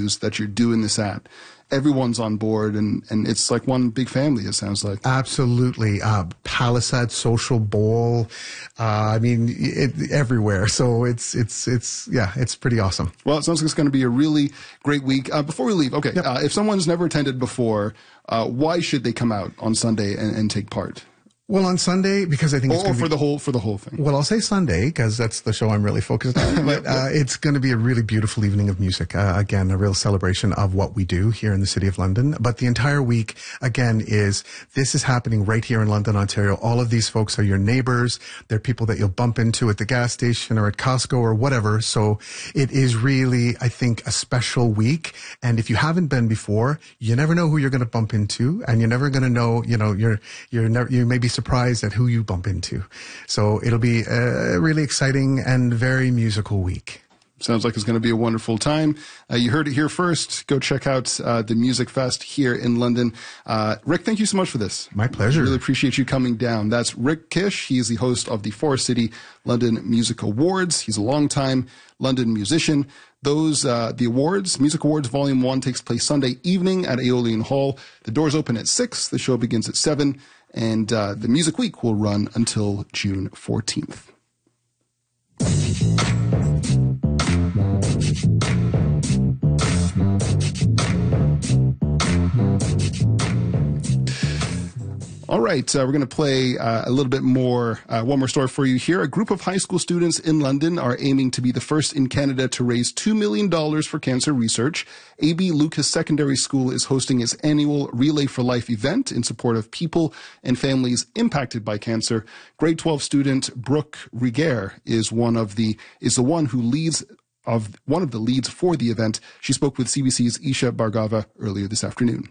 venues that you're doing this at, everyone's on board, and it's like one big family, it sounds like. Absolutely. Palisade Social Bowl. Everywhere. So it's pretty awesome. Well, it sounds like it's going to be a really great week. Before we leave, okay, Yep. If someone's never attended before, why should they come out on Sunday and take part? Well, on Sunday, because I think it's Or for the whole thing. Well, I'll say Sunday because that's the show I'm really focused on. But it's going to be a really beautiful evening of music. Again, a real celebration of what we do here in the City of London. But the entire week, again, this is happening right here in London, Ontario. All of these folks are your neighbors. They're people that you'll bump into at the gas station or at Costco or whatever. So it is really, I think, a special week. And if you haven't been before, you never know who you're going to bump into, and you're never going to know, you may be surprised at who you bump into. So it'll be a really exciting and very musical week. Sounds like it's going to be a wonderful time. You heard it here first. Go check out the Music Fest here in London. Rick, thank you so much for this. My pleasure. Really appreciate you coming down. That's Rick Kish. He is the host of the Forest City London Music Awards. He's a longtime London musician. The awards, Music Awards Volume 1 takes place Sunday evening at Aeolian Hall. The doors open at 6. The show begins at 7. And the Music Week will run until June 14th. All right, we're going to play a little bit more, one more story for you here. A group of high school students in London are aiming to be the first in Canada to raise $2 million for cancer research. A.B. Lucas Secondary School is hosting its annual Relay for Life event in support of people and families impacted by cancer. Grade 12 student Brooke Riguer is one of the leads for the event. She spoke with CBC's Isha Bhargava earlier this afternoon.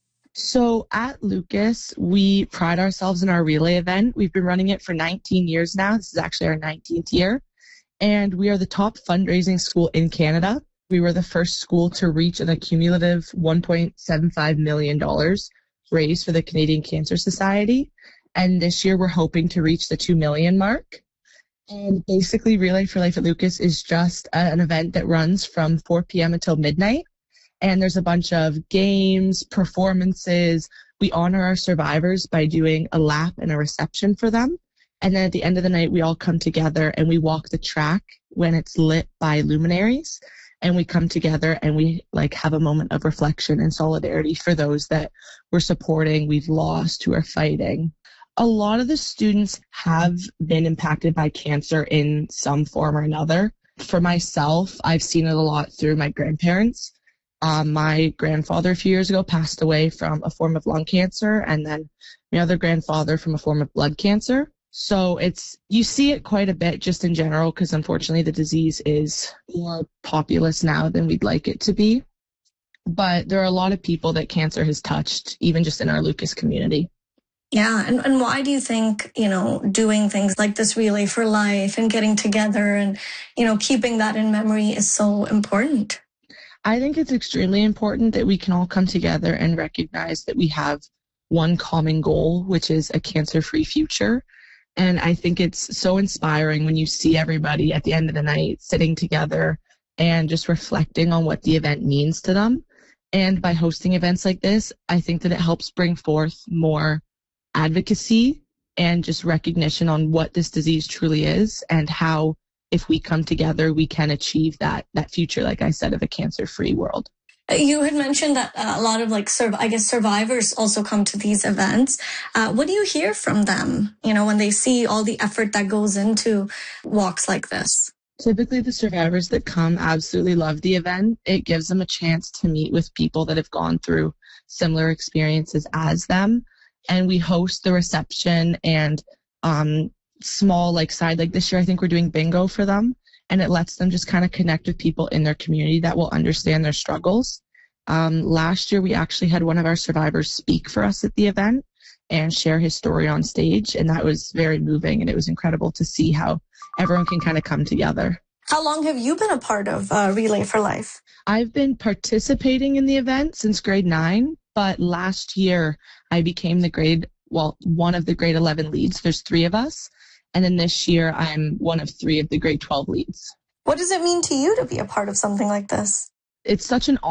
So at Lucas, we pride ourselves in our relay event. We've been running it for 19 years now. This is actually our 19th year. And we are the top fundraising school in Canada. We were the first school to reach an accumulative $1.75 million raised for the Canadian Cancer Society. And this year we're hoping to reach the 2 million mark. And basically Relay for Life at Lucas is just an event that runs from 4 p.m. until midnight. And there's a bunch of games, performances. We honor our survivors by doing a lap and a reception for them. And then at the end of the night, we all come together and we walk the track when it's lit by luminaries. And we come together and we have a moment of reflection and solidarity for those that we're supporting, we've lost, who are fighting. A lot of the students have been impacted by cancer in some form or another. For myself, I've seen it a lot through my grandparents. My grandfather a few years ago passed away from a form of lung cancer, and then my other grandfather from a form of blood cancer. So you see it quite a bit just in general, because unfortunately the disease is more populous now than we'd like it to be. But there are a lot of people that cancer has touched, even just in our Lucas community. Yeah. And why do you think, doing things like this Relay for Life and getting together and, keeping that in memory is so important? I think it's extremely important that we can all come together and recognize that we have one common goal, which is a cancer-free future. And I think it's so inspiring when you see everybody at the end of the night sitting together and just reflecting on what the event means to them. And by hosting events like this, I think that it helps bring forth more advocacy and just recognition on what this disease truly is and how, if we come together, we can achieve that future, like I said, of a cancer-free world. You had mentioned that a lot of survivors also come to these events. What do you hear from them, when they see all the effort that goes into walks like this? Typically, the survivors that come absolutely love the event. It gives them a chance to meet with people that have gone through similar experiences as them. And we host the reception and small side, this year I think we're doing bingo for them, and it lets them just kind of connect with people in their community that will understand their struggles. Last year we actually had one of our survivors speak for us at the event and share his story on stage, and that was very moving, and it was incredible to see how everyone can kind of come together. How long have you been a part of Relay for Life? I've been participating in the event since grade 9, but last year I became one of the grade 11 leads. There's 3 of us. And then this year, I'm one of 3 of the grade 12 leads. What does it mean to you to be a part of something like this? It's such an